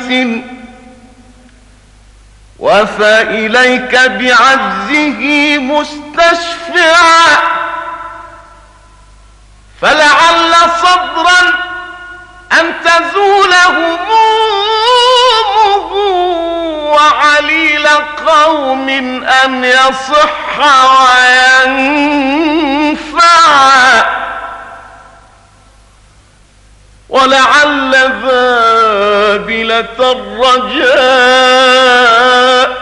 ملتمس، وفى إليك بعجزه مستشفعا، فلعل صبرا أن تزول همومه، وعليل قوم أن يصح وينفع، ولعل ذابلة الرجاء